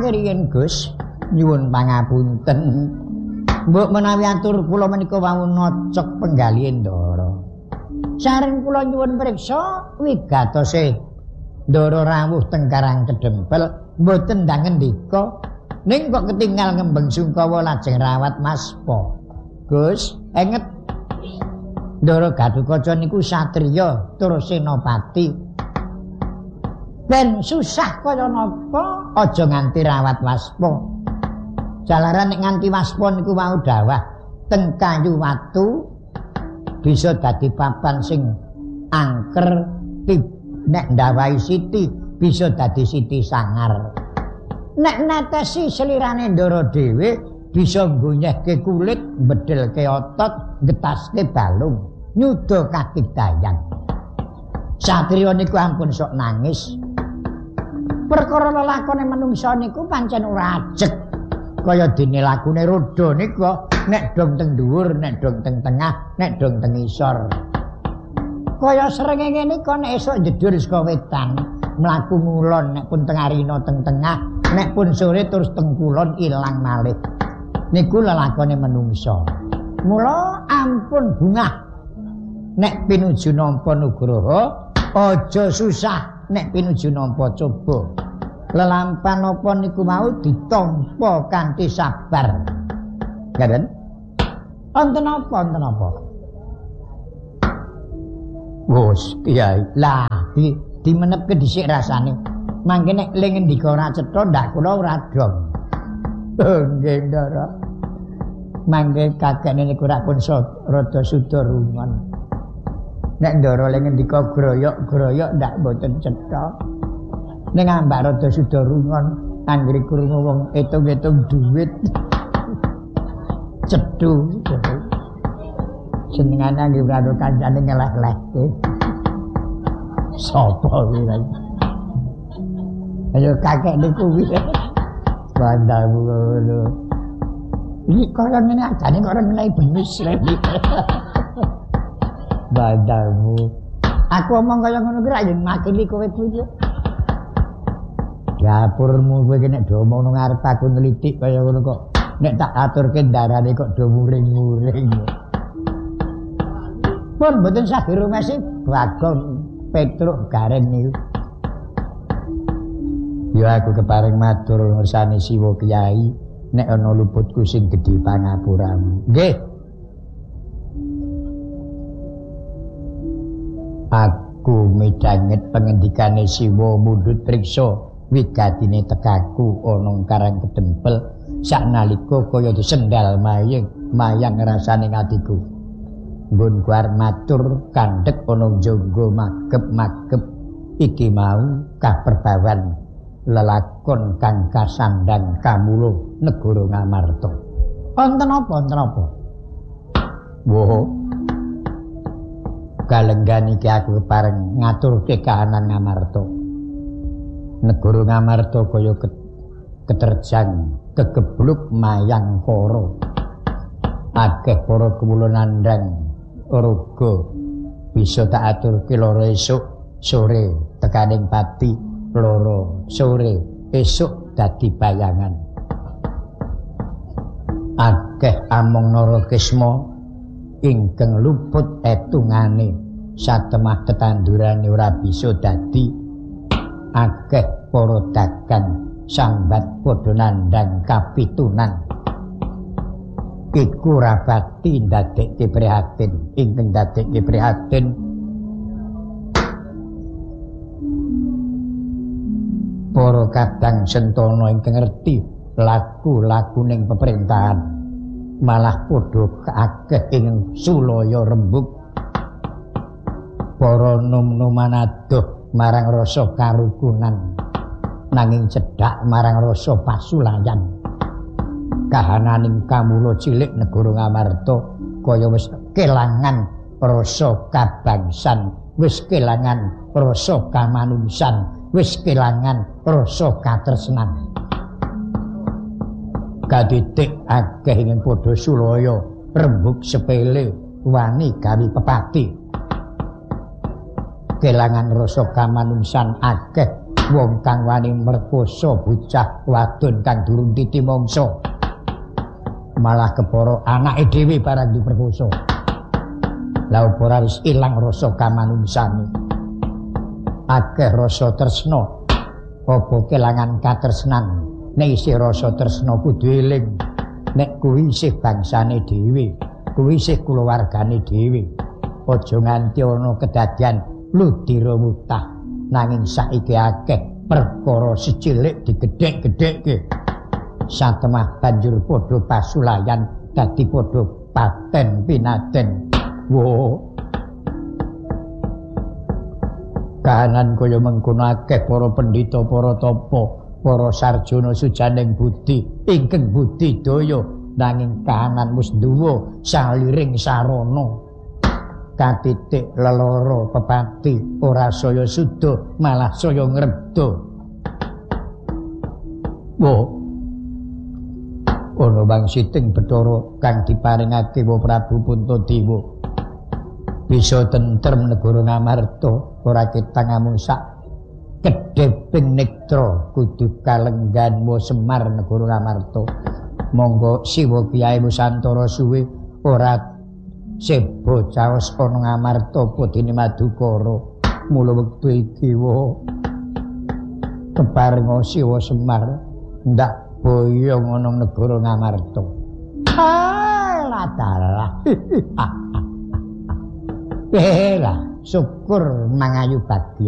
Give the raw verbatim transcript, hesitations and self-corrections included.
riyen Gus nyuwun pangapunten. Mbok menawi atur kula menika wau nocok penggalih Ndara. Sareng kula nyuwun priksa wigatose Ndara rawuh teng Karang Kedempel mboten ndang ngendika ning kok ketinggal ngembeng Sungkawa lajeng rawat Maspa. Gus, enget Ndara Gatotkaca niku satriya tur senopati. Ben susah kaya napa aja nganti rawat Waspa. Jalaran nek nganti Waspa niku wau dawah teng kayu watu bisa dadi papan sing angker nek ndawahi siti bisa dadi siti sangar. Nek netesi selirane Ndara dhewe bisa nggonyehke kulit, bedelke otot, getaske balung, nyuda katigdayan. Satriya niku ampun sok nangis. Perkara lelakone manungsa niku pancen ora ajeg. Kaya dene lakune roda niku nek dong teng dhuwur, nek dong teng tengah, nek dong teng isor. Kaya srengenge niku nek esuk njedur saka wetan, mlaku ngulon, nek pun teng arina teng tengah, nek pun sore terus teng kulon ilang malih. Niku lelakone manungsa. Mula ampun bungah nek pinuju nampa nugraha, aja susah nek pinuju nampa coba. Lelampan napa niku mau ditampa kanthi sabar. Ngaten? Wonten apa, wonten apa? Wes, Kyai. Lah, di dimenepke dhisik rasane. Mangke nek ling ngendika ora cetha ndak kula ora dong. Nggih, Ndara. Mangke kakekne niku ora pun rada suda rungon. Nek Ndara ling ngendika groyok-groyok ndak mboten cetha. Ning ambak rada suda rungon, anggere krungu wong etung-etung dhuwit. Cedhu. Jenengane nggih karo kancane ngeleh-lehke. Sapa kuwi? Ayo kakek niku kuwi. Bandamu ngono. Iki kaya ngene ajane kok ora ngenai benis lagi. Bandamu. Aku omong kaya ngono ki ra yen makili kowe kuwi. Dapurmu kowe nek do omong nang ngarep aku nelitik kaya ngono kok. Nek tak aturke ndarane kok do muring-muring. Pun mboten saged rumesi Bagong Petruk Gareng niku. Ya aku keparing matur ngersani Siwa Kyai nek ana luputku sing gedhe pangapuramu. Nggih. Aku midanget pengendikane Siwa mundhut priksa wigatine tekaku ana Karang Kedempel saknalika kaya disendal mayang mayang ngrasane atiku. Nggon kuar matur kandhek ana njangga magep-magep iki mau kaperbawan lelakon kang kasandang kamula negara Ngamarta. Wonten apa wonten apa? Woh. Kalenggan iki aku kepareng ngaturke kahanan Ngamarta. Negara Ngamarta kaya keterjang kegebluk mayang para. Akeh para kawula nandhang raga bisa tak aturke lara esuk sore tekaning pati. Loro sore esuk dadi bayangan. Akeh among Narakisma ingkang luput etungane satemah tetandurane ora bisa dadi. Akeh para dagang sambat padha nandhang kapitunan. Iku rabati ndadekke prihatin, ingkang ndadekke prihatin para kadang sentana ingkang ngerti laku-lakuning pemerintahan malah padha akeh ing sulaya rembug. Para nom-noman adoh marang rasa karukunan nanging cedhak marang rasa pasulayan. Kahananing kamula cilik negara Ngamarta kaya wis kelangan rasa kabangsan, wis kelangan rasa kamanungsan, wis kelangan rasa katresnan. Kadidik akeh ing padha sulaya rembug sepele wani gawe pepati. Kelangan rasa kamanungsan akeh wong kang wani merkosa bocah wadon kang durung titi mangsa malah kepara anake dhewe barang diperkosa. Lah ora wis ilang rasa kamanungsane. Akeh rasa tresna apa kelangan katresnan. Nek isih rasa tresna kudu eling nek kuwi isih bangsane dhewe, kuwi isih kulawargane dhewe. Aja nganti ana kedadian ludira mutah nanging saiki akeh perkara sicilik digedhek-gedhekke. Satemah banjur padha pasulayan dadi padha paten pinaten. Wo. Kahanan kaya mengkono akeh para pendhita, para tapa, para sarjana sujaning budi, ingkang budidaya nanging kahanan wis duwa saliring sarana. Katitik lelara pepati ora saya suda malah saya ngrebda. Wo. Ana wangsiting Bathara kang diparingake wa Prabu Puntadewa bisa tentrem negara Ngamarta ora ketang namung sak kedheping nektra kudu kalenggan wa Semar negara Ngamarta. Monggo Siwa Kyai Nusantara suwe ora sebo caos ana Ngamarta padine Madukara. Mula wektu iki wa keparenga Siwa Semar ndak boyong ana negara Ngamarta. Alah dalah. Bela syukur mangayu bagya.